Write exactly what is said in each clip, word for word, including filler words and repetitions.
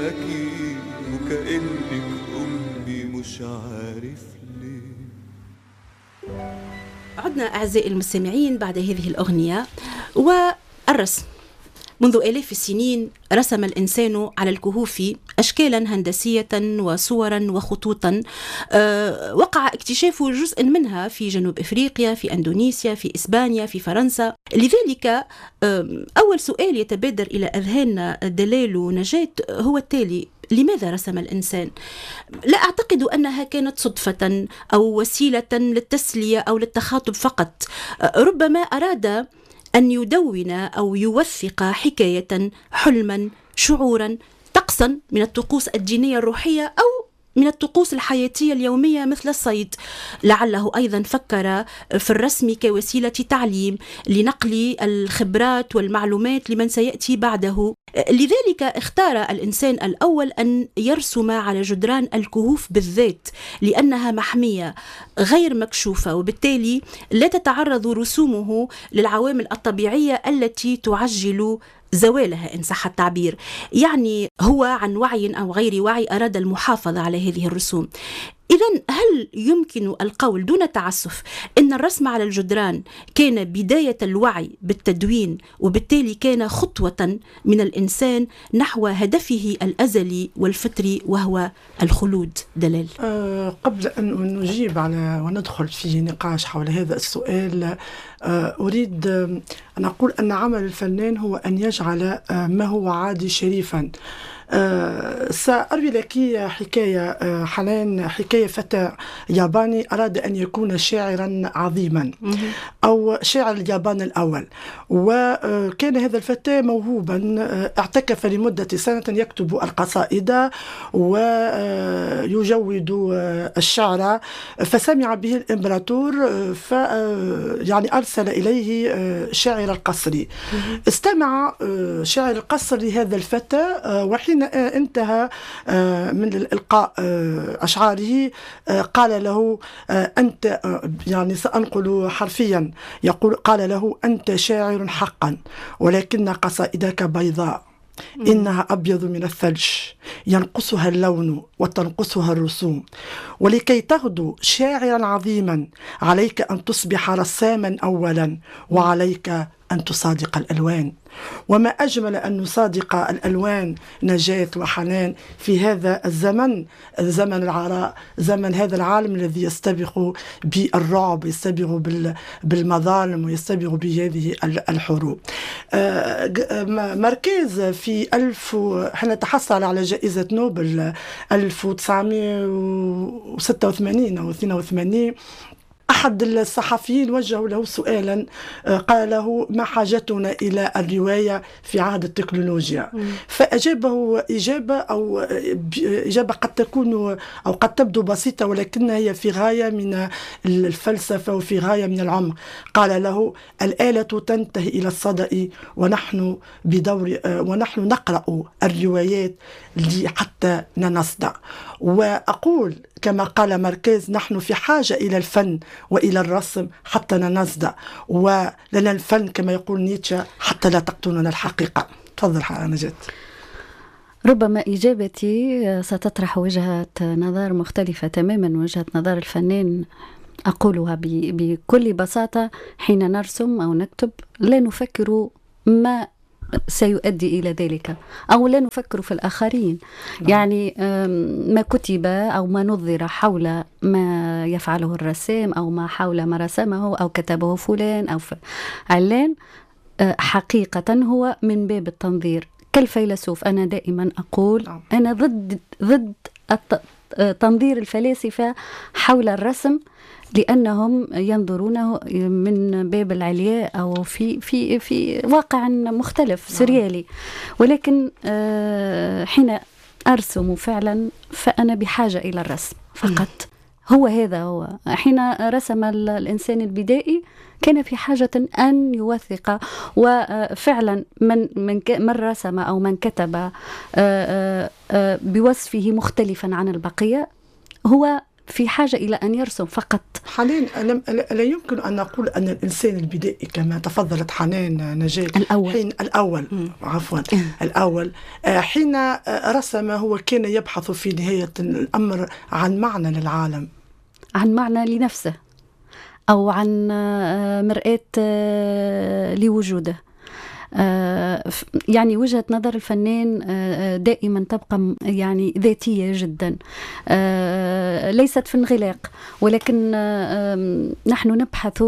وكأنك أمي مش عارف ليه. عدنا أعزائي المستمعين بعد هذه الأغنية. والرسم منذ آلاف السنين رسم الإنسان على الكهوف أشكالا هندسية وصورا وخطوطا. أه وقع اكتشاف جزء منها في جنوب إفريقيا، في أندونيسيا، في إسبانيا، في فرنسا. لذلك أه أول سؤال يتبادر إلى أذهاننا دلال ونجاة هو التالي: لماذا رسم الإنسان؟ لا أعتقد أنها كانت صدفة أو وسيلة للتسلية أو للتخاطب فقط. أه ربما أراد أن يدون أو يوثق حكاية، حلما، شعورا، طقسا من الطقوس الدينية الروحية أو من الطقوس الحياتية اليومية مثل الصيد. لعله أيضا فكر في الرسم كوسيلة تعليم لنقل الخبرات والمعلومات لمن سيأتي بعده. لذلك اختار الإنسان الأول أن يرسم على جدران الكهوف بالذات، لأنها محمية غير مكشوفة، وبالتالي لا تتعرض رسومه للعوامل الطبيعية التي تعجل زوالها إن صح التعبير. يعني هو عن وعي أو غير وعي أراد المحافظة على هذه الرسوم. إذن هل يمكن القول دون تعسف أن الرسم على الجدران كان بداية الوعي بالتدوين، وبالتالي كان خطوة من الإنسان نحو هدفه الأزلي والفطري وهو الخلود؟ دلال. أه قبل أن نجيب على وندخل في نقاش حول هذا السؤال، أه أريد أن أقول أن عمل الفنان هو أن يجعل ما هو عادي شريفا. أه سأروي لك حكاية أه حنان، حكاية فتى ياباني أراد أن يكون شاعرا عظيما أو شاعر اليابان الأول، وكان هذا الفتى موهوبا، اعتكف لمدة سنة يكتب القصائد ويجود الشعر، فسمع به الإمبراطور ف يعني أرسل إليه شاعر القصر. استمع شاعر القصر لهذا الفتى، وحين انتهى من الإلقاء أشعاره قال له: أنت، يعني سأنقل حرفيا، يقول قال له: أنت شاعر حقا، ولكن قصائدك بيضاء، إنها أبيض من الثلج، ينقصها اللون وتنقصها الرسوم، ولكي تغدو شاعرا عظيما عليك أن تصبح رساما أولا، وعليك أن تصادق الألوان. وما أجمل أن نصادق الألوان نجاة وحنان في هذا الزمن، زمن العراء، زمن هذا العالم الذي يستبق بالرعب، يستبق بالمظالم، ويستبق بهذه الحروب. ماركيز في ألف حين تحصل على جائزة نوبل ألف وتسعمائة وستة وثمانين أو اثنين وثمانين، أحد الصحفيين وجهوا له سؤالا، قال له: ما حاجتنا إلى الرواية في عهد التكنولوجيا؟ فأجابه إجابة أو إجابة قد تكون أو قد تبدو بسيطة، ولكنها هي في غاية من الفلسفة وفي غاية من العمق. قال له: الآلة تنتهي إلى الصدأ، ونحن بدور ونحن نقرأ الروايات حتى ننصدع. وأقول كما قال ماركيز: نحن في حاجة إلى الفن وإلى الرسم حتى ننصدع، ولنا الفن كما يقول نيتشه حتى لا تقتلنا الحقيقة. تفضل نجاة. ربما إجابتي ستطرح وجهة نظر مختلفة تماما وجهة نظر الفنان. أقولها بكل بساطة: حين نرسم أو نكتب لا نفكر ما سيؤدي إلى ذلك، أو لا نفكر في الآخرين. يعني ما كتب أو ما نظر حول ما يفعله الرسام، أو ما حول ما رسمه أو كتبه فلان أو علان، حقيقة هو من باب التنظير. كالفيلسوف أنا دائما أقول أنا ضد ضد تنظير الفلاسفة حول الرسم، لأنهم ينظرونه من باب العلياء أو في في في واقع مختلف سريالي. ولكن حين أرسم فعلا فأنا بحاجة إلى الرسم فقط. هو هذا هو. حين رسم الإنسان البدائي كان في حاجة أن يوثق، وفعلا من من من رسم أو من كتب بوصفه مختلفا عن البقية هو في حاجة إلى أن يرسم فقط. حنان، لا يمكن أن نقول أن الإنسان البدائي كما تفضلت حنان نجاة الأول حين الأول م. عفوا الأول حين رسم هو كان يبحث في نهاية الأمر عن معنى للعالم، عن معنى لنفسه، أو عن مرآة لوجوده. يعني وجهة نظر الفنان دائما تبقى يعني ذاتية جدا، ليست في انغلاق، ولكن نحن نبحث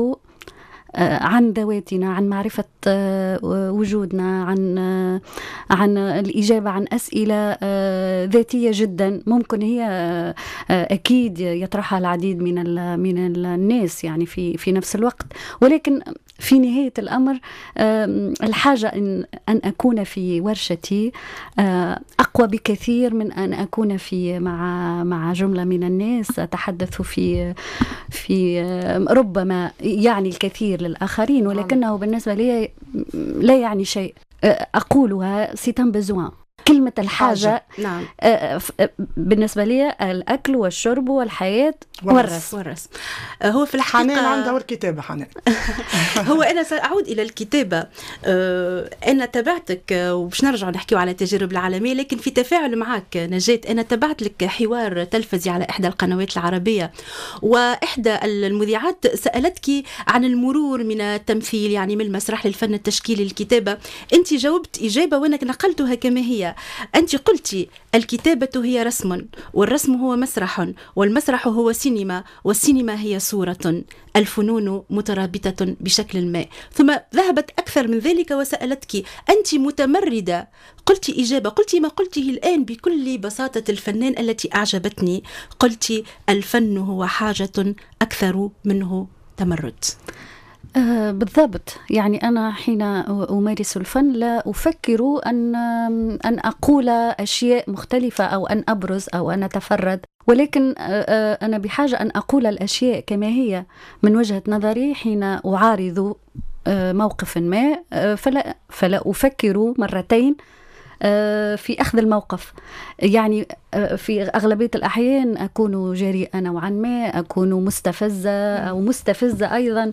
عن ذواتنا، عن معرفة وجودنا، عن عن الإجابة عن أسئلة ذاتية جدا ممكن هي أكيد يطرحها العديد من من الناس يعني في في نفس الوقت، ولكن في نهاية الأمر الحاجة إن أن أكون في ورشتي أقوى بكثير من أن أكون في مع مع جملة من الناس أتحدث في في ربما يعني الكثير للآخرين، ولكنه بالنسبة لي لا يعني شيء. أقولها سيتان بزوان، كلمة الحاجة. نعم. بالنسبة لي الأكل والشرب والحياة والرسم. والرسم هو في الحقيقة حنان عندها والكتابة. حنان هو أنا سأعود إلى الكتابة. أنا تابعتك وباش نرجع نحكيو على التجارب العالمية، لكن في تفاعل معك نجاة أنا تابعت لك حوار تلفزي على إحدى القنوات العربية، وإحدى المذيعات سألتك عن المرور من التمثيل يعني من المسرح للفن التشكيلي للكتابة. أنت جاوبت إجابة وأنا نقلتها كما هي. أنت قلتي الكتابة هي رسم، والرسم هو مسرح، والمسرح هو سينما، والسينما هي صورة، الفنون مترابطة بشكل ما. ثم ذهبت أكثر من ذلك وسألتك أنت متمردة، قلت إجابة، قلت ما قلته الآن بكل بساطة الفنان التي أعجبتني، قلت الفن هو حاجة أكثر منه تمرد. آه بالضبط. يعني أنا حين أمارس الفن لا أفكر أن أن أقول أشياء مختلفة أو أن أبرز أو أن أتفرد، ولكن آه أنا بحاجة أن أقول الأشياء كما هي من وجهة نظري. حين أعارض آه موقف ما آه فلا فلا أفكر مرتين في أخذ الموقف. يعني في أغلبية الأحيان أكون جريئة نوعا ما، أكون مستفزة أو مستفزة أيضا،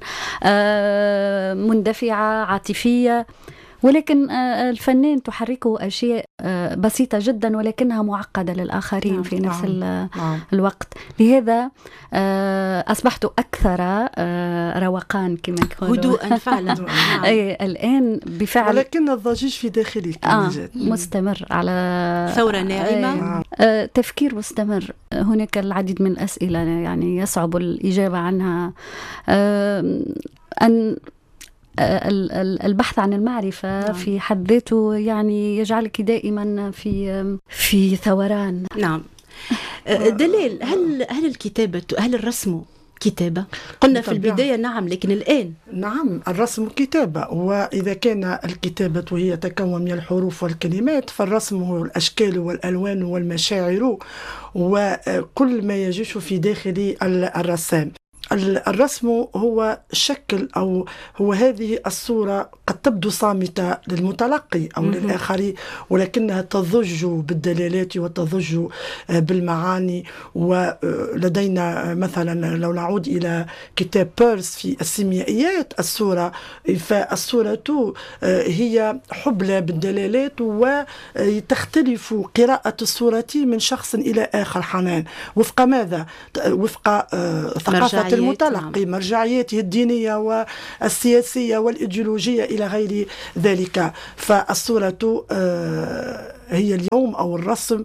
مندفعة عاطفية، ولكن الفنان تحركه أشياء بسيطة جدا ولكنها معقدة للآخرين نعم. في نفس نعم. الوقت. لهذا أصبحت أكثر روقان كما يقولون، هدوءا فعلا. أي الآن بفعل، ولكن الضجيج في داخلي آه مستمر على ثورة ناعمة، آه تفكير مستمر. هناك العديد من الأسئلة يعني يصعب الإجابة عنها. آه أن البحث عن المعرفة نعم. في حد ذاته يعني يجعلك دائما في في ثوران. نعم. دليل، هل هل الكتابة هل الرسم كتابة؟ قلنا في البداية نعم، لكن الآن نعم الرسم كتابة. وإذا كان الكتابة هي تكون من الحروف والكلمات، فالرسم هو الأشكال والألوان والمشاعر وكل ما يجيش في داخل الرسام. الرسم هو شكل أو هو هذه الصورة قد تبدو صامتة للمتلقي أو م-م. للآخر، ولكنها تضج بالدلالات وتضج بالمعاني. ولدينا مثلا لو نعود إلى كتاب بيرس في السيميائيات الصورة، فالصورة هي حبلى بالدلالات وتختلف قراءة الصورة من شخص إلى آخر. حنان وفق ماذا؟ وفق ثقافة المتلقي، مرجعياته الدينية والسياسية والإيديولوجية إلى غير ذلك. فالصورة هي اليوم أو الرسم،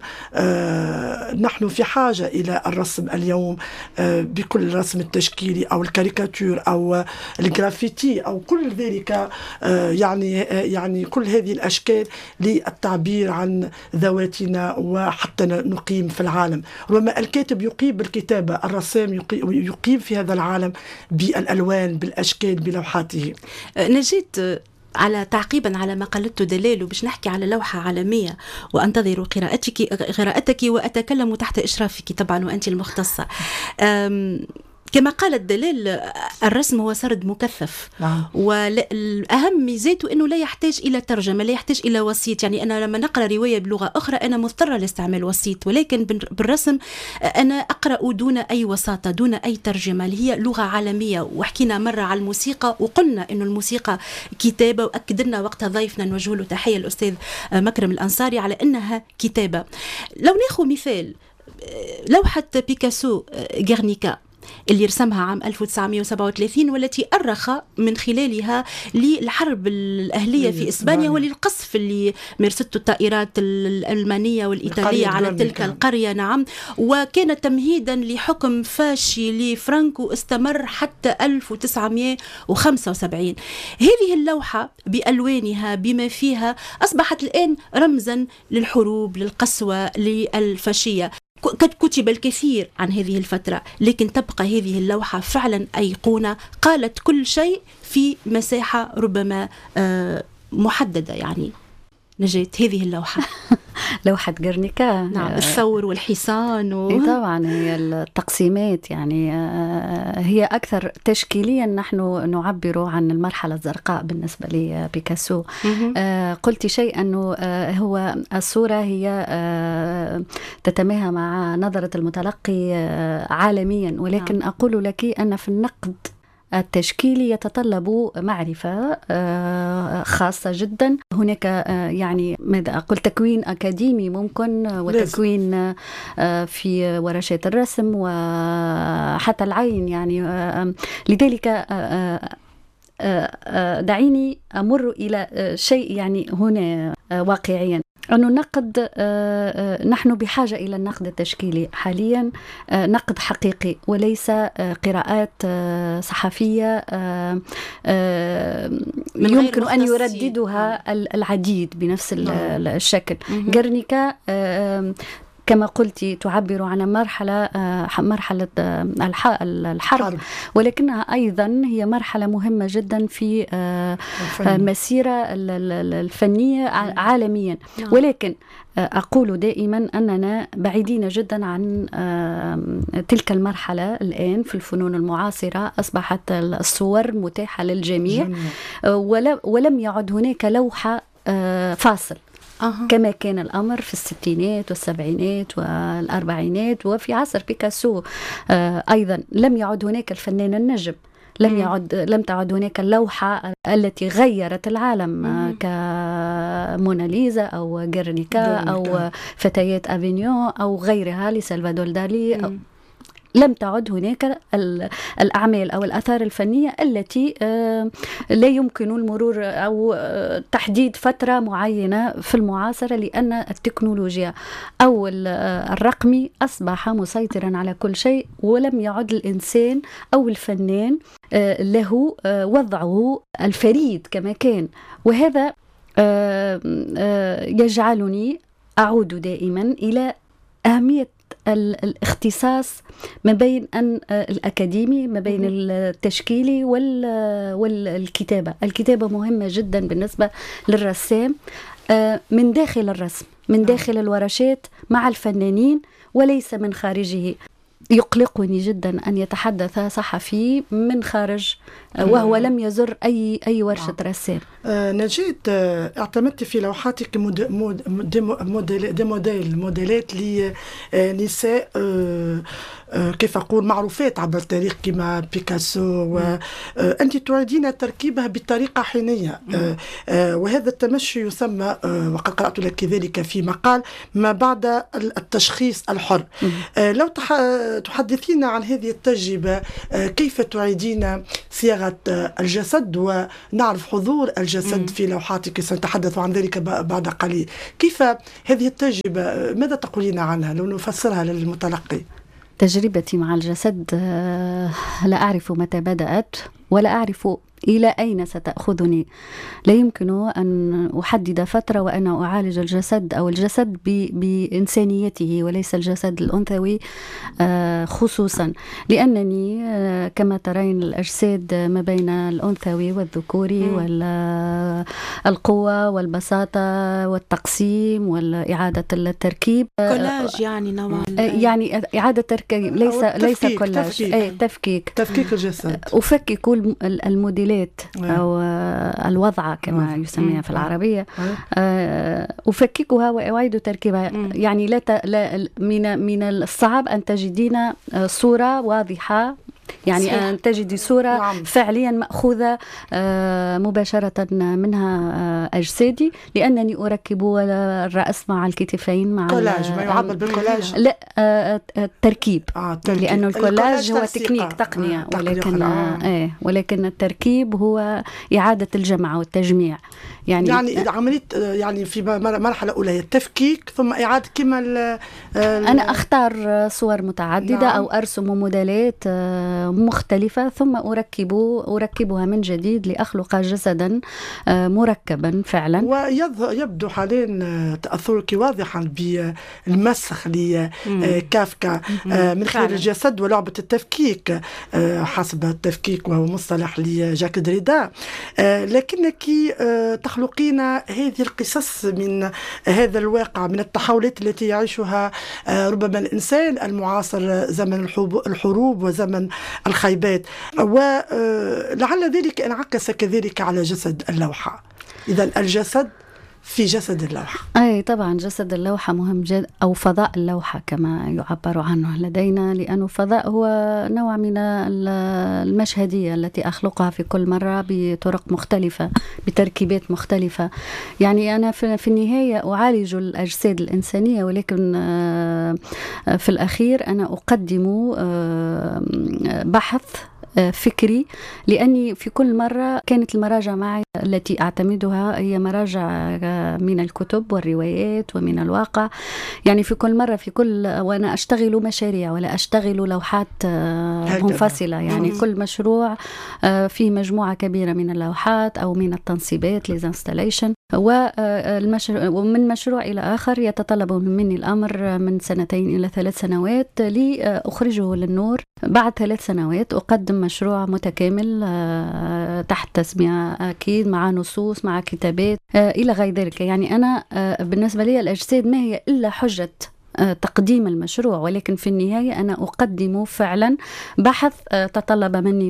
نحن في حاجة إلى الرسم اليوم بكل الرسم التشكيلي أو الكاريكاتير أو الجرافيتي أو كل ذلك، يعني يعني كل هذه الأشكال للتعبير عن ذواتنا وحتى نقيم في العالم. ربما الكاتب يقيم بالكتابة، الرسام يقيم في هذا العالم بالألوان بالأشكال بلوحاته. نجيت على تعقيبا على ما قالته دلال، وباش نحكي على لوحة عالمية وأنتظر قراءتك قراءتك وأتكلم تحت إشرافك طبعا وأنت المختصة. كما قالت دلال الرسم هو سرد مكثف. نعم. والأهم ميزاته أنه لا يحتاج إلى ترجمة، لا يحتاج إلى وسيط. يعني أنا لما نقرأ رواية بلغة أخرى أنا مضطرة لاستعمال وسيط، ولكن بالرسم أنا أقرأ دون أي وساطة، دون أي ترجمة، اللي هي لغة عالمية. وحكينا مرة على الموسيقى وقلنا أنه الموسيقى كتابة، وأكد لنا وقتها ضيفنا نوجه له تحية الأستاذ مكرم الأنصاري على أنها كتابة. لو ناخذ مثال لوحة بيكاسو غيرنيكا اللي رسمها عام ألف وتسعمائة وسبعة وثلاثين، والتي أرخ من خلالها للحرب الأهلية في إسبانيا وللقصف اللي مارسته الطائرات الألمانية والإيطالية على تلك القرية. نعم. وكان تمهيدا لحكم فاشي لفرانكو استمر حتى ألف وتسعمائة وخمسة وسبعين. هذه اللوحة بألوانها بما فيها أصبحت الآن رمزا للحروب، للقسوة، للفاشية. قد كتب الكثير عن هذه الفترة، لكن تبقى هذه اللوحة فعلا أيقونة قالت كل شيء في مساحة ربما محددة. يعني نجاة هذه اللوحة لوحة غيرنيكا. نعم. الثور والحصان و... طبعا هي التقسيمات، يعني هي أكثر تشكيليا نحن نعبر عن المرحلة الزرقاء بالنسبة لبيكاسو. قلت شيء أنه هو الصورة هي تتماهى مع نظرة المتلقي عالميا، ولكن نعم. أقول لك أن في النقد التشكيلي يتطلب معرفة خاصة جدا. هناك يعني ماذا أقول تكوين أكاديمي ممكن، وتكوين في ورشات الرسم وحتى العين. يعني لذلك دعيني أمر إلى شيء يعني هنا واقعيا، أنه نقد نحن بحاجة إلى النقد التشكيلي حاليا، نقد حقيقي وليس قراءات صحفية يمكن أن يرددها العديد بنفس الشكل. غيرنيكا كما قلت تعبر عن مرحلة مرحلة الحرب، ولكنها أيضا هي مرحلة مهمة جدا في المسيرة الفنية عالميا. ولكن أقول دائما أننا بعيدين جدا عن تلك المرحلة. الآن في الفنون المعاصرة أصبحت الصور متاحة للجميع، ولم يعد هناك لوحة فاصل أه. كما كان الأمر في الستينات والسبعينات والأربعينات وفي عصر بيكاسو. آه أيضا لم يعد هناك الفنان النجم، لم يعد لم تعد هناك اللوحة التي غيرت العالم آه كموناليزا أو غيرنيكا أو فتيات أفينيون أو غيرها لسلفادور دالي. أو لم تعد هناك الأعمال أو الآثار الفنية التي لا يمكن المرور أو تحديد فترة معينة في المعاصرة، لأن التكنولوجيا أو الرقمي أصبح مسيطرا على كل شيء، ولم يعد الإنسان أو الفنان له وضعه الفريد كما كان. وهذا يجعلني أعود دائما إلى أهمية الاختصاص ما بين أن الأكاديمي ما بين التشكيلي والكتابة. الكتابة مهمة جدا بالنسبة للرسام من داخل الرسم، من داخل الورشات مع الفنانين وليس من خارجه. يقلقني جدا أن يتحدث صحفي من خارج وهو لم يزر أي أي ورشة رسام. نجيت اعتمدت في لوحاتك مود مود موديل موديل موديلات لنساء كيف أقول معروفات عبر التاريخ كما بيكاسو، وأنت تعيدين تركيبها بطريقة حينية، وهذا التمشي يسمى وقد قرأت لك ذلك في مقال ما بعد التشخيص الحر. لو تحدثينا عن هذه التجربة، كيف تعيدين صياغة الجسد؟ ونعرف حضور الجسد في لوحاتك، سنتحدث عن ذلك بعد قليل. كيف هذه التجربة؟ ماذا تقولين عنها لو نفسرها للمتلقي؟ تجربتي مع الجسد لا أعرف متى بدأت ولا أعرف إلى أين ستأخذني؟ لا يمكن أن أحدد فترة وأنا أعالج الجسد أو الجسد بإنسانيته وليس الجسد الأنثوي خصوصا، لأنني كما ترين الأجساد ما بين الأنثوي والذكوري والقوة والبساطة والتقسيم والإعادة التركيب، كولاج يعني نوعا يعني إعادة تركيب، ليس ليس كولاج، تفكيك. أي تفكيك تفكيك الجسد، أفكك الموديلات أو الوضع كما يسميها في العربية، أفككها وأعيد تركيبها. يعني لا, لا من من الصعب أن تجدين صورة واضحة، يعني صحيح. أن تجدي صورة نعم. فعليا مأخوذة مباشرة منها أجسادي، لأنني أركب الرأس مع الكتفين مع كولاج، ما يعبر بالكولاج، لا التركيب، آه لأن الكولاج هو تكنيك تقنية، آه ولكن آه. آه ولكن التركيب هو إعادة الجمع والتجميع. يعني يعني عملية يعني في مرحلة أولى التفكيك ثم إعادة كما أنا أختار صور متعددة نعم. أو أرسم موديلات مختلفة ثم أركب أركبها من جديد لأخلق جسدا مركبا فعلا. ويبدو حاليا تأثرك واضحا بالمسخ لكافكا من خلال الجسد ولعبة التفكيك حسب التفكيك وهو مصطلح لجاك دريدا، لكنك تخلقين هذه القصص من هذا الواقع، من التحولات التي يعيشها ربما الإنسان المعاصر، زمن الحروب وزمن الخيبات، ولعل ذلك انعكس كذلك على جسد اللوحة. إذن الجسد في جسد اللوحة. أي طبعا جسد اللوحة مهم جدا، أو فضاء اللوحة كما يعبر عنه لدينا، لأنه فضاء هو نوع من المشهدية التي أخلقها في كل مرة بطرق مختلفة بتركيبات مختلفة. يعني أنا في النهاية أعالج الأجساد الإنسانية، ولكن في الأخير أنا أقدم بحث فكري، لأني في كل مرة كانت المراجع معي التي أعتمدها هي مراجع من الكتب والروايات ومن الواقع. يعني في كل مرة في كل وأنا أشتغل مشاريع ولا أشتغل لوحات منفصلة، يعني كل مشروع فيه مجموعة كبيرة من اللوحات أو من التنصيبات les installations، ومن مشروع إلى آخر يتطلب مني الأمر من سنتين إلى ثلاث سنوات لأخرجه للنور. بعد ثلاث سنوات أقدم مشروع متكامل تحت تسمية أكيد مع نصوص مع كتابات إلى غير ذلك. يعني أنا بالنسبة لي الأجساد ما هي إلا حجة تقديم المشروع، ولكن في النهاية أنا أقدم فعلا بحث تطلب مني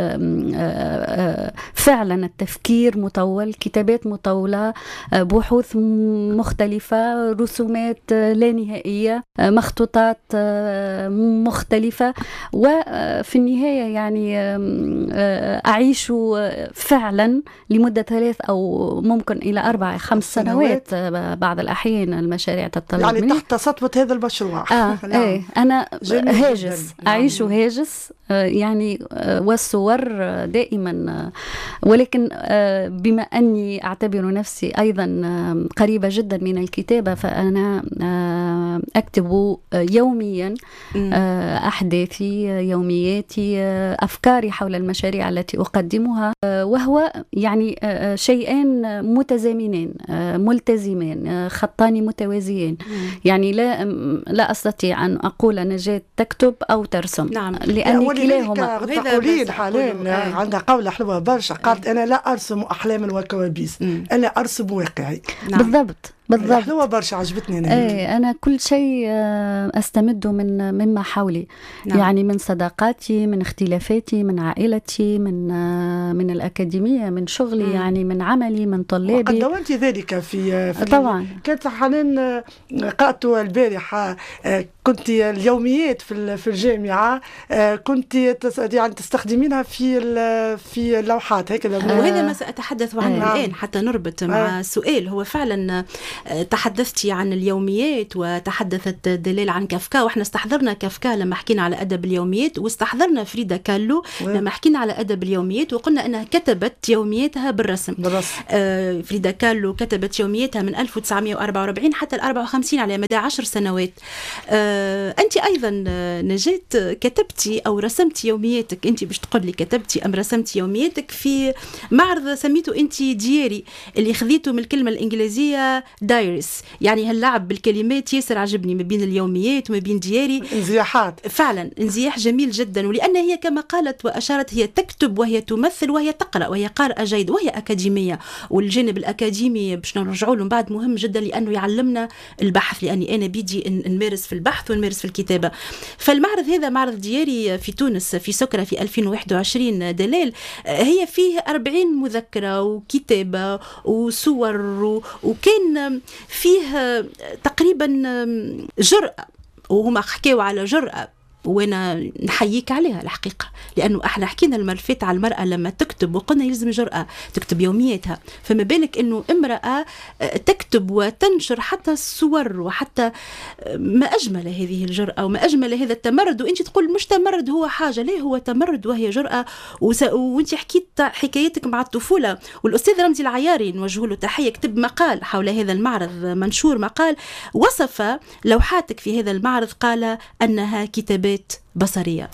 فعلا التفكير مطول، كتابات مطولة، بحوث مختلفة، رسومات لا نهائية، مخطوطات مختلفة، وفي النهاية يعني أعيش فعلا لمدة ثلاث أو ممكن إلى أربع خمس سنوات بعض الأحيان المشاريع تتطلب يعني مني تحت سطوة هذا المشروع. آه ايه أنا هاجس أعيش هاجس يعني، والصور دائما، ولكن بما أني أعتبر نفسي أيضا قريبة جدا من الكتابة، فأنا أكتب يوميا أحداثي، يومياتي، أفكاري حول المشاريع التي أقدمها، وهو يعني شيئين متزامنين ملتزمين، خطان متوازيين. يعني لا لا أستطيع أن أقول نجاة تكتب أو ترسم، نعم. لأن كلاهما. تقولين حاليا عندها قولة حلوة برشا، قالت أنا لا أرسم أحلام وكوابيس، أنا أرسم واقعي. نعم. بالضبط بالضبط. حلوة برشا، عجبتني أنا. ايه أنا كل شيء أستمد من مما حولي. نعم. يعني من صداقاتي، من اختلافاتي، من عائلتي، من من الأكاديمية، من شغلي، مم. يعني من عملي، من طلابي. وقد دونت ذلك في, في طبعا. كانت حاليا قرأت البارحة، كنت اليوميات في في الجامعة كنت يعني تستخدمينها في في اللوحات هكذا. وهذا ما سأتحدث عنه الآن حتى نربط مع السؤال. هو فعلا تحدثتي عن اليوميات وتحدثت دلال عن كافكا، وإحنا استحضرنا كافكا لما حكينا على أدب اليوميات، واستحضرنا فريدا كالو لما حكينا على أدب اليوميات وقلنا أنها كتبت يومياتها بالرسم. بالرسم. آه فريدا كالو كتبت يومياتها من ألف وتسعمائة وأربعة وأربعين حتى أربعة وخمسين على مدى عشر سنوات. آه أنت أيضا نجاة كتبتي أو رسمتي يومياتك، أنت باش تقول لي كتبتي أم رسمتي يومياتك في معرض سميته أنت دياري، اللي خذيته من الكلمة الإنجليزية دايريس، يعني هاللعب بالكلمات ياسر عجبني ما بين اليوميات وما بين دياري. انزياحات فعلا انزياح جميل جدا، ولأن هي كما قالت وأشارت هي تكتب وهي تمثل وهي تقرأ وهي قارئة جيد وهي أكاديمية، والجانب الأكاديمي باش نرجعوا له بعد مهم جدا لأنه يعلمنا البحث، لأني أنا بيدي نمارس في البحث ونمارس في الكتابة. فالمعرض هذا معرض دياري في تونس في سكرة في ألفين وواحد وعشرين دلال، هي فيه أربعين مذكرة وكتابة وصور، وكان فيه تقريبا جرأة، وهما حكيوا على جرأة وانا نحييك عليها الحقيقه، لانه احنا حكينا المرفات على المراه لما تكتب وقلنا يلزم جرأة تكتب يومياتها، فما بالك انه امراه تكتب وتنشر حتى الصور، وحتى ما اجمل هذه الجرأة وما اجمل هذا التمرد. وانت تقول مش تمرد هو حاجه، ليه هو تمرد وهي جرأة. وس... وانت حكيت حكايتك مع الطفوله، والاستاذ رمزي العياري نوجه له تحيه كتب مقال حول هذا المعرض، منشور مقال وصف لوحاتك في هذا المعرض، قال انها كتابات بصرية.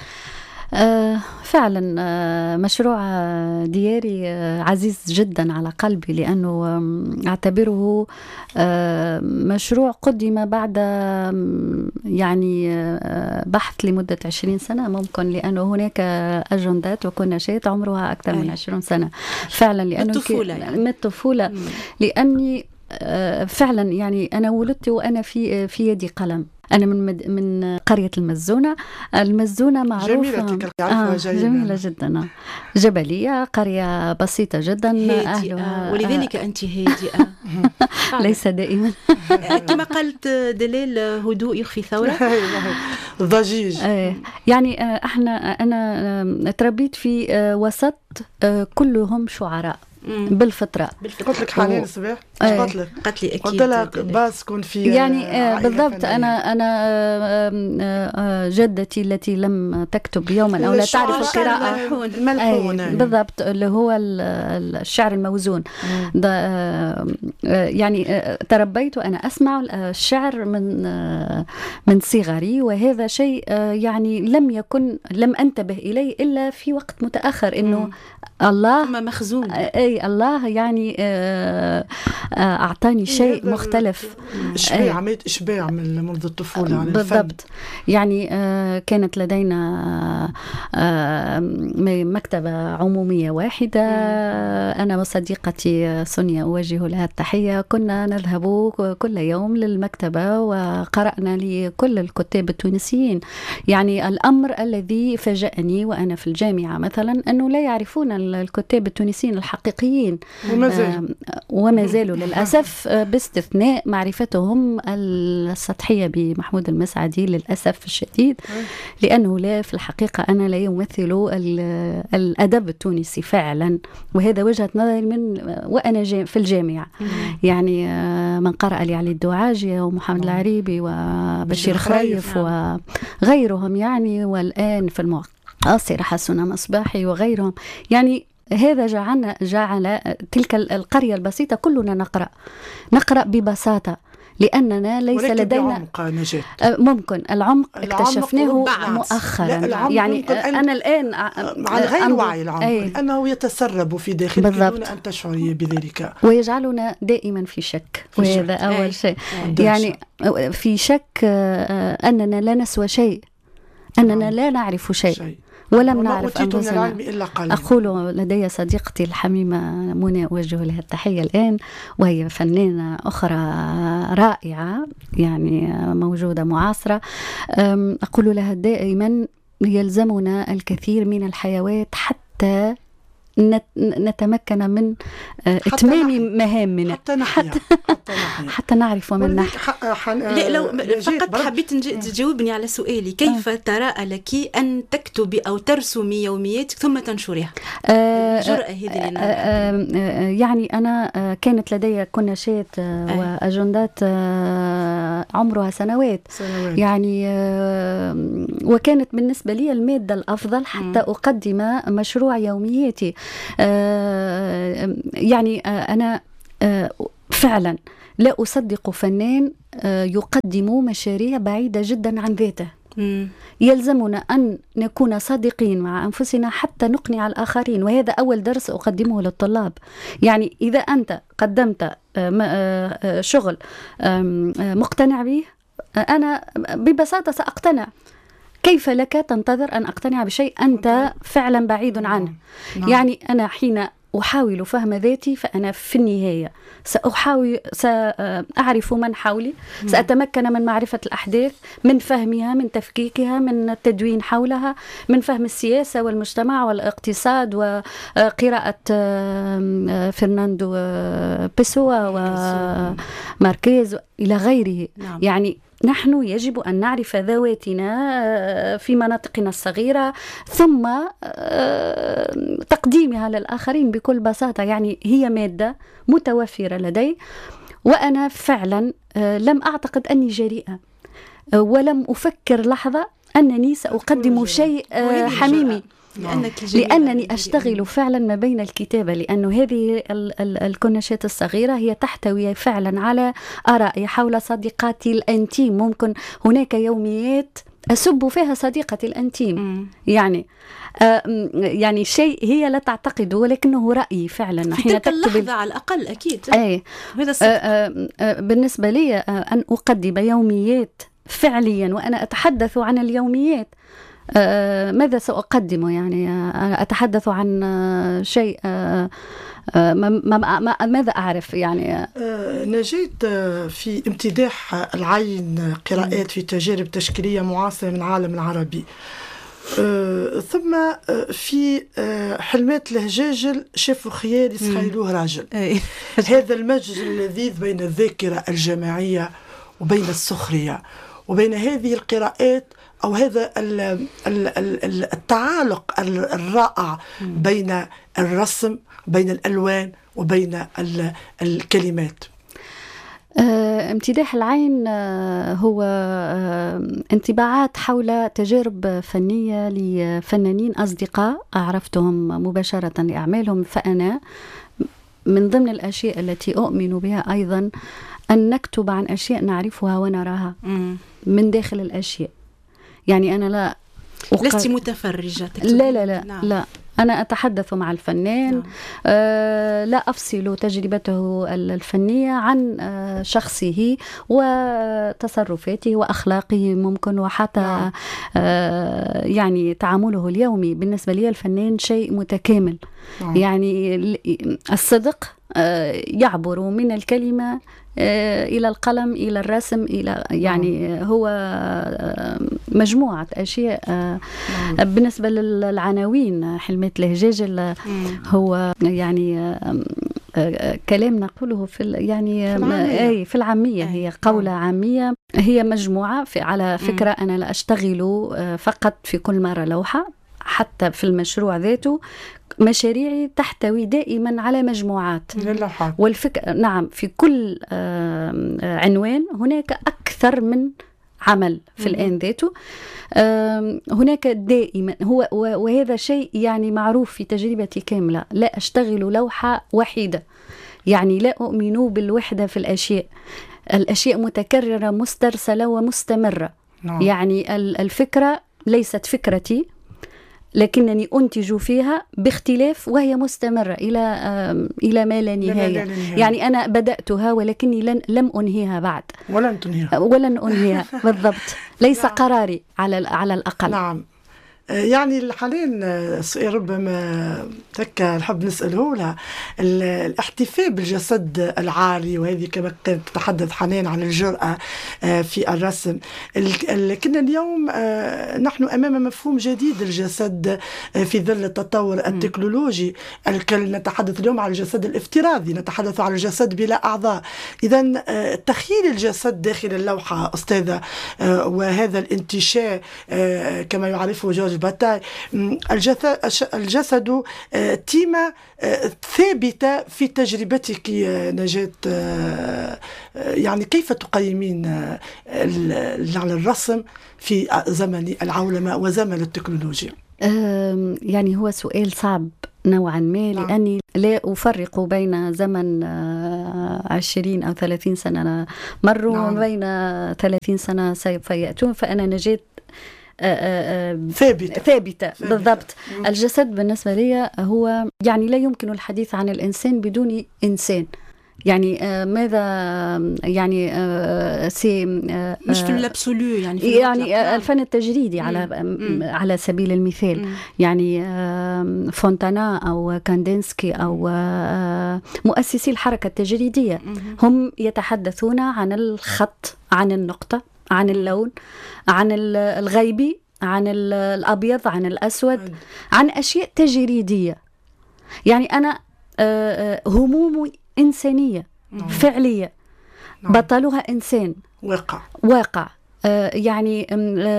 آه فعلا آه مشروع دياري آه عزيز جدا على قلبي، لأنه آه أعتبره آه مشروع قدم بعد آه يعني آه بحث لمدة عشرين سنة ممكن، لأنه هناك أجندات وكناشات عمرها أكثر من عشرين سنة فعلا، لأنه الطفولة يعني. من الطفولة، لأني آه فعلا يعني أنا ولدت وأنا في في يدي قلم. أنا من مد... من قرية المزونة. المزونة معروفة جميلة آه جميلة جدا، جبلية، قرية بسيطة جدا، أهلها ولذلك آه أنت هادئة. ليس دائما كما قالت دلال هدوء يخفي ثورة. ضجيج. يعني احنا أنا تربيت في وسط كلهم شعراء بالفطرة. قلت لك حنان الصباح قلت لك قلت لي اكيد قلت لك باس كون في يعني آه بالضبط. انا انا آه جدتي التي لم تكتب يوما او لا تعرف القراءة الملحون بالضبط، اللي هو الشعر الموزون ده. آه يعني آه تربيت وانا اسمع الشعر من آه من صغري، وهذا شيء آه يعني لم يكن لم انتبه اليه الا في وقت متاخر، انه الله مخزون. اي الله يعني اعطاني شيء مختلف، اشباع، عمليه اشباع من منذ الطفوله عن بالضبط. يعني كانت لدينا مكتبه عموميه واحده، انا وصديقتي سونيا اوجه لها التحيه، كنا نذهب كل يوم للمكتبه وقرانا لكل الكتاب التونسيين. يعني الامر الذي فاجأني وانا في الجامعه مثلا انه لا يعرفون الكتاب التونسيين الحقيقيين، وما زالوا وما زالوا للأسف، باستثناء معرفتهم السطحية بمحمود المسعدي للأسف الشديد، لأنه لا في الحقيقة أنا لا يمثل الأدب التونسي فعلا، وهذا وجهة نظري من وأنا في الجامعة. يعني من قرأ لي علي الدعاجي ومحمد العريبي وبشير خريف وغيرهم، يعني والآن في المعاصر حسن مصباحي وغيرهم، يعني هذا جعلنا جعل تلك القرية البسيطة كلنا نقرأ نقرأ ببساطة، لأننا ليس لدينا ممكن العمق اكتشفناه مؤخرا. يعني أنا الآن عن غير وعي العمق، لأنه يتسرب في داخلك دون أن تشعري بذلك، ويجعلنا دائما في شك، وهذا أول شيء. يعني في شك أننا لا نسوى شيء، أننا لا نعرف شيء ولم نعرف أنفسنا. أقول لدي صديقتي الحميمة منى أوجه لها التحية الآن، وهي فنانة أخرى رائعة يعني موجودة معاصرة، أقول لها دائما يلزمنا الكثير من الحيوات حتى نتمكن من إتمام مهامنا حتى نحيا حتى, حتى, حتى نعرف ومن نحن. لا لو فقط حبيت تجاوبني على سؤالي، كيف أه. ترى لك أن تكتبي أو ترسمي يومياتك ثم تنشريها؟ أه الجرأة هذه اللي أه يعني أنا كانت لدي كناشات أه. وأجندات أه عمرها سنوات, سنوات. يعني أه وكانت بالنسبة لي المادة الأفضل حتى م. أقدم مشروع يومياتي. أه يعني أه أنا أه فعلا لا أصدق فنان يقدم مشاريع بعيدة جدا عن ذاته. مم. يلزمنا أن نكون صادقين مع أنفسنا حتى نقنع الآخرين، وهذا أول درس أقدمه للطلاب. يعني إذا أنت قدمت شغل مقتنع به أنا ببساطة سأقتنع. كيف لك تنتظر أن أقتنع بشيء أنت فعلا بعيد عنه؟ نعم. يعني أنا حين أحاول فهم ذاتي فأنا في النهاية سأحاول سأعرف من حولي، سأتمكن من معرفة الأحداث، من فهمها، من تفكيكها، من التدوين حولها، من فهم السياسة والمجتمع والاقتصاد وقراءة فرناندو بيسوا وماركيز إلى غيره. نعم. يعني نحن يجب أن نعرف ذواتنا في مناطقنا الصغيرة ثم تقديمها للآخرين بكل بساطة. يعني هي مادة متوفرة لدي، وأنا فعلا لم أعتقد أني جريئة ولم أفكر لحظة أنني سأقدم شيء حميمي، لأنني أشتغل فعلا ما بين الكتابة، لأن هذه الكناشات الصغيرة هي تحتوي فعلا على آرائي حول صديقاتي الأنتيم. ممكن هناك يوميات أسب فيها صديقتي الأنتيم. م. يعني آه يعني شيء هي لا تعتقده ولكنه رأيي فعلا في تلك اللحظة على الأقل أكيد. أي. آه آه آه بالنسبة لي آه أن أقدم يوميات فعليا وأنا أتحدث عن اليوميات. آه ماذا سأقدمه؟ يعني آه أتحدث عن آه شيء آه آه ما ما ماذا أعرف يعني. آه نجيت آه في امتداح العين قراءات في تجارب تشكيلية معاصرة من العالم العربي، آه ثم آه في آه حلمات الهجاجل شافوا خيال يسخيلوه راجل. هذا المزج اللذيذ بين الذاكرة الجماعية وبين السخرية وبين هذه القراءات أو هذا التعالق الرائع بين الرسم، بين الألوان، وبين الكلمات. آه، امتداح العين آه، هو آه، انطباعات حول تجارب فنية لفنانين أصدقاء أعرفتهم مباشرة لأعمالهم. فأنا من ضمن الأشياء التي أؤمن بها أيضا أن نكتب عن أشياء نعرفها ونراها من داخل الأشياء. يعني أنا لا أقل... لست متفرجة. لا لا لا, نعم. لا أنا أتحدث مع الفنان. نعم. آه لا أفصل تجربته الفنية عن آه شخصه وتصرفاته وأخلاقه ممكن وحتى نعم. آه يعني تعامله اليومي. بالنسبة لي الفنان شيء متكامل. نعم. يعني الصدق آه يعبر من الكلمة إلى القلم إلى الرسم إلى يعني هو مجموعة أشياء. بالنسبة للعناوين حلمات الهجاجل هو يعني كلام نقوله في يعني أي في العامية، هي قولة عامية، هي مجموعة في على فكرة. أنا لا أشتغل فقط في كل مرة لوحة، حتى في المشروع ذاته مشاريعي تحتوي دائما على مجموعات والفكرة. نعم في كل عنوان هناك أكثر من عمل في الآن ذاته. هناك دائما هو وهذا شيء يعني معروف في تجربتي كاملة. لا أشتغل لوحة وحيدة، يعني لا أؤمن بالوحدة في الأشياء. الأشياء متكررة مسترسلة ومستمرة. نعم. يعني الفكرة ليست فكرتي لكنني أنتج فيها باختلاف وهي مستمرة إلى إلى ما لا نهاية. يعني أنا بدأتها ولكني لن لم أنهيها بعد. ولن تنهيها. ولن أنهيها بالضبط. ليس نعم. قراري على على الأقل. نعم. يعني حاليا سؤال ربما تكا نحب نسأله لها، الاحتفاء بالجسد العاري، وهذه كما كانت تتحدث حنان عن الجرأة في الرسم. لكن اليوم نحن أمام مفهوم جديد الجسد في ظل التطور التكنولوجي. نتحدث اليوم عن الجسد الافتراضي، نتحدث عن الجسد بلا أعضاء. إذن تخيل الجسد داخل اللوحة أستاذة، وهذا الانتشاء كما يعرفه جورج باتاي، الجسد تيمة ثابتة في تجربتك نجاة. يعني كيف تقيمين على الرسم في زمن العولمة وزمن التكنولوجيا؟ يعني هو سؤال صعب نوعا ما، لأني لا أفرق بين زمن عشرين أو ثلاثين سنة مروا نعم. وبين ثلاثين سنة سوف يأتون، فأنا نجاة ثابتة. ثابتة بالضبط. مم. الجسد بالنسبة لي هو يعني لا يمكن الحديث عن الإنسان بدون إنسان. يعني آه ماذا يعني آه سي آه مش في الابسولو، يعني في يعني آه الفن التجريدي على مم. على سبيل المثال. مم. يعني آه فونتانا أو كاندينسكي أو آه مؤسسي الحركة التجريدية، مم. هم يتحدثون عن الخط، عن النقطة، عن اللون، عن الغيبي، عن الأبيض، عن الأسود، عن أشياء تجريدية. يعني أنا هموم إنسانية فعلية، بطلها إنسان واقع واقع. يعني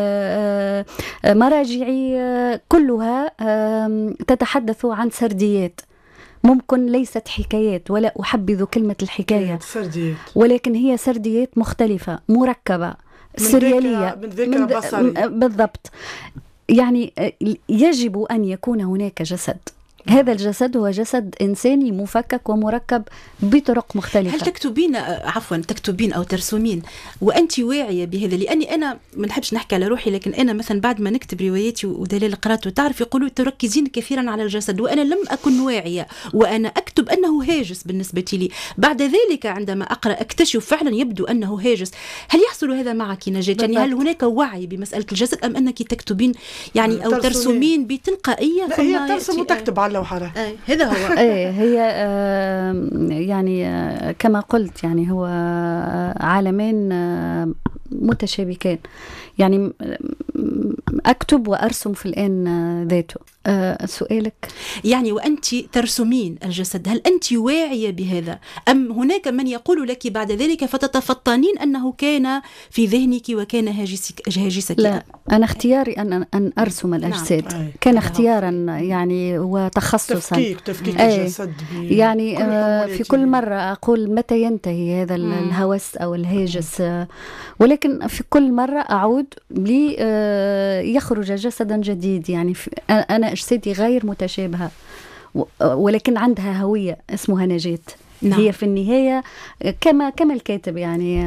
مراجعي كلها تتحدث عن سرديات، ممكن ليست حكايات، ولا أحبذ كلمة الحكاية، سرديات، ولكن هي سرديات مختلفة مركبة سريالية من ذكر بصري. بالضبط. يعني يجب أن يكون هناك جسد. هذا الجسد هو جسد إنساني مفكك ومركب بطرق مختلفة. هل تكتبين عفوا تكتبين أو ترسمين وأنت واعية بهذا؟ لأني أنا ما نحبش نحكي على روحي، لكن أنا مثلا بعد ما نكتب رواياتي ودليل قرأت وتعرف يقولوا تركزين كثيرا على الجسد، وأنا لم أكن واعية وأنا أكتب أنه هاجس بالنسبة لي. بعد ذلك عندما أقرأ أكتشف فعلا يبدو أنه هاجس. هل يحصل هذا معك نجاة؟ يعني هل هناك وعي بمسألة الجسد أم أنك تكتبين يعني أو ترسمين بتلقائية؟ لا، هي ترسم وتكتب على اللوحة. آه هذا هو. ايه هي آه يعني آه كما قلت، يعني هو آه عالمين آه متشابكين. يعني أكتب وأرسم في الآن آه ذاته. آه سؤالك يعني وأنت ترسمين الجسد، هل أنت واعية بهذا أم هناك من يقول لك بعد ذلك فتتفطنين أنه كان في ذهنك وكان هاجسك هاجسك؟ لا، أنا اختياري أن أن أرسم الأجساد. نعم. كان اختيارا يعني وتخصصا. تفكيك تفكيك الجسد يعني آه في كل مرة أقول متى ينتهي هذا مم. الهوس أو الهاجس، آه ولكن في كل مرة أعود لي آه يخرج جسدا جديد. يعني أنا أجسادي غير متشابهة، ولكن عندها هوية اسمها نجاة. نعم. هي في النهاية كما كما الكاتب، يعني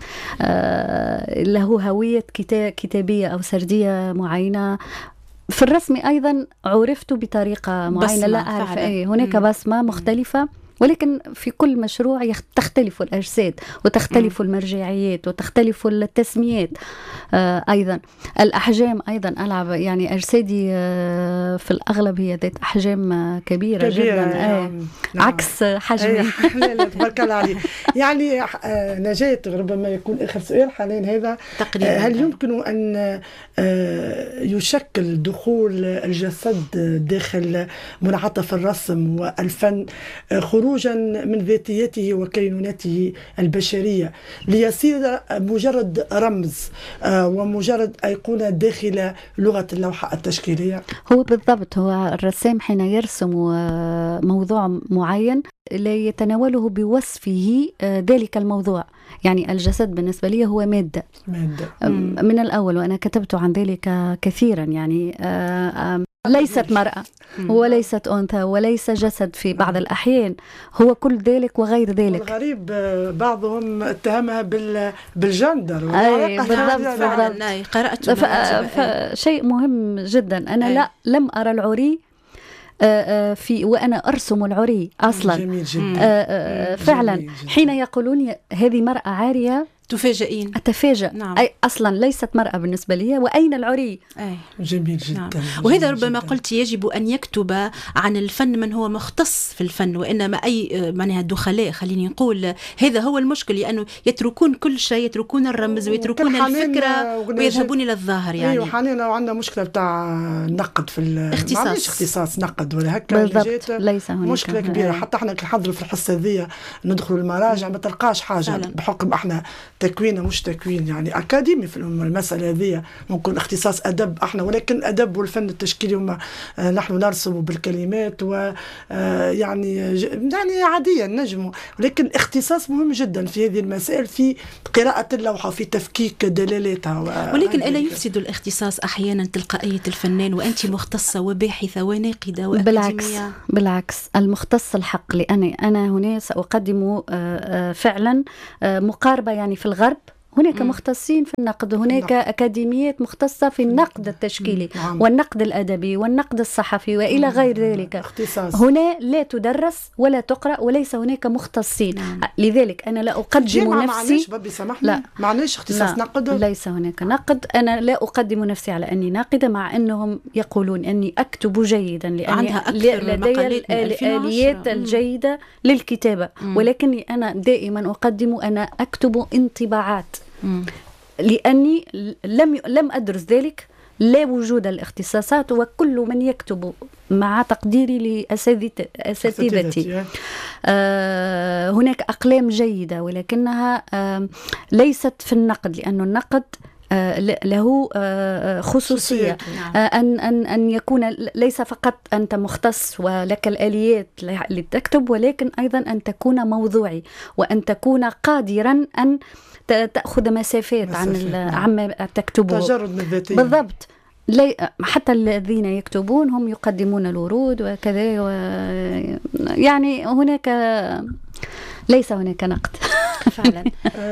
آه له هوية كتابية أو سردية معينة. في الرسم أيضا عرفت بطريقة معينة، لا أعرف أي هناك مم. بصمة مختلفة، ولكن في كل مشروع تختلف الأجساد وتختلف م. المرجعيات وتختلف التسميات. آه أيضا الأحجام أيضا ألعب. يعني أجسادي آه في الأغلب هي ذات أحجام آه كبيرة, كبيرة جدا آه نعم. عكس حجمي. لا تبارك الله عليك. يعني آه نجاة، ربما يكون آخر سؤال حاليا هذا تقريبا. آه هل يمكن أن آه يشكل دخول الجسد داخل منعطف الرسم والفن آه خروجا من ذاتيته وكينونته البشرية ليصير مجرد رمز ومجرد أيقونة داخل لغة اللوحة التشكيلية؟ هو بالضبط، هو الرسام حين يرسم موضوع معين لا يتناوله بوصفه ذلك الموضوع. يعني الجسد بالنسبة لي هو مادة, مادة. من الأول، وأنا كتبت عن ذلك كثيرا. يعني ليست مرأة وليست أنثى وليس جسد في بعض الأحيان، هو كل ذلك وغير ذلك. والغريب بعضهم اتهمها بالجندر. أي بالضبط بالضبط. قرأت فشيء مهم جدا. أنا أي. لا لم أرى العري في وأنا أرسم العري أصلا. جميل جدا. فعلا جميل جدا. حين يقولون هذه مرأة عارية تفاجئين. أتفاجأ. نعم. أي أصلا ليست مرأة بالنسبة لي، وأين العري؟ أي. جميل جدا. نعم. جميل وهذا ربما جداً. قلت يجب أن يكتب عن الفن من هو مختص في الفن، وإنما أي معناها الدخلاء خليني نقول هذا هو المشكل، لأنه يتركون كل شيء، يتركون الرمز ويتركون الفكرة ويذهبون إلى الظاهر. يعني أيوة حاليا عندنا مشكلة بتاع نقد في اختصاص اختصاص نقد ولا هكا. بالضبط. ليس هناك مشكلة كبيرة. حتى احنا كنحضروا في الحصة ذي ندخلوا المراجع ما تلقاش حاجة فعلا. بحكم احنا تكوين مش تكوين يعني أكاديمي في المسألة هذه، ممكن اختصاص أدب احنا، ولكن أدب والفن التشكيلي هم آه نحن نرسم بالكلمات و آه يعني يعني عاديا نجموا، ولكن اختصاص مهم جدا في هذه المسائل، في قراءة اللوحة، في تفكيك دلالاتها. ولكن ألا يفسد الاختصاص أحيانا تلقائية الفنان وأنت مختصة وباحثة وناقدة وأكاديمية؟ بالعكس بالعكس المختص الحق، لأني أنا هنا سأقدم فعلا مقاربة. يعني في الغرب هناك م. مختصين في النقد، هناك نعم. أكاديميات مختصة في النقد التشكيلي نعم. والنقد الأدبي والنقد الصحفي وإلى غير ذلك. اختصاص. هنا لا تدرس ولا تقرأ وليس هناك مختصين نعم. لذلك أنا لا أقدم نفسي. لا معناش اختصاص لا. نقد. ليس هناك نقد. أنا لا أقدم نفسي على أني ناقدة، مع أنهم يقولون أني أكتب جيدا لأني لدي الآليات الجيدة للكتابة م. ولكني أنا دائما أقدم أنا أكتب انطباعات مم. لأني لم لم أدرس ذلك، لا وجود الاختصاصات، وكل من يكتب مع تقديري لأساتذتي آه هناك أقلام جيدة، ولكنها آه ليست في النقد، لأن النقد آه له آه خصوصية آه أن أن أن يكون ليس فقط أنت مختص ولك الآليات لتكتب، ولكن أيضا أن تكون موضوعي، وأن تكون قادرا أن تأخذ مسافات, مسافات. عن عما تكتبه، تجرد من الذاتية. بالضبط. حتى الذين يكتبون هم يقدمون الورود وكذا و... يعني هناك ليس هناك نقد فعلا.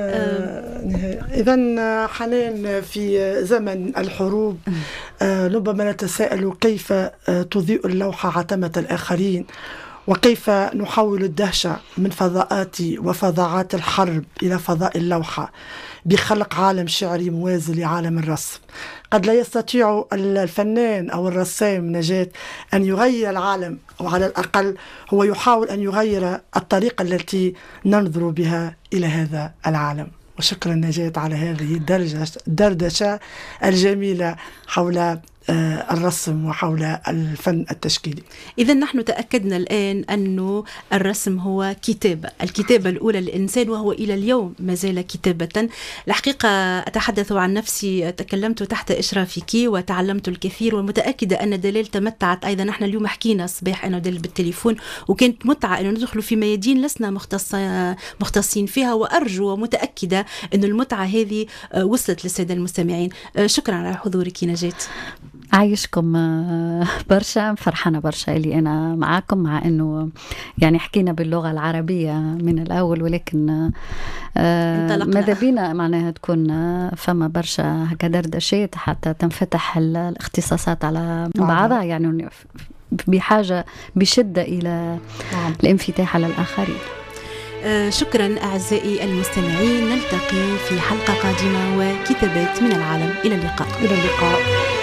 إذن حنان في زمن الحروب ربما نتساءل كيف تضيء اللوحة عتمة الآخرين، وكيف نحول الدهشة من فضاءات وفظاعات الحرب إلى فضاء اللوحة بخلق عالم شعري موازي لعالم الرسم. قد لا يستطيع الفنان أو الرسام نجاة أن يغير العالم، أو على الأقل هو يحاول أن يغير الطريقة التي ننظر بها إلى هذا العالم. وشكرا نجاة على هذه الدردشة الجميلة حول الرسم وحول الفن التشكيلي. إذا نحن تأكدنا الآن أنه الرسم هو كتابة، الكتابة الأولى للإنسان، وهو إلى اليوم ما زال كتابة. الحقيقة أتحدث عن نفسي، تكلمت تحت إشرافك وتعلمت الكثير، ومتأكدة أن دلال تمتعت أيضا. نحن اليوم حكينا صباح أنا ودلال بالتليفون، وكانت متعة أنه ندخل في ميادين لسنا مختصين فيها، وأرجو ومتأكدة أن المتعة هذه وصلت للسادة المستمعين. شكرا على حضورك نجاة. عايشكم برشا، فرحانة برشا اللي أنا معاكم، مع أنه يعني حكينا باللغة العربية من الأول، ولكن ماذا بينا معناها تكون فما برشا هكا دردشات حتى تنفتح الاختصاصات على بعضها، يعني بحاجة بشدة إلى الانفتاح على الآخرين. شكرا أعزائي المستمعين، نلتقي في حلقة قادمة وكتابات من العالم. إلى اللقاء. إلى اللقاء.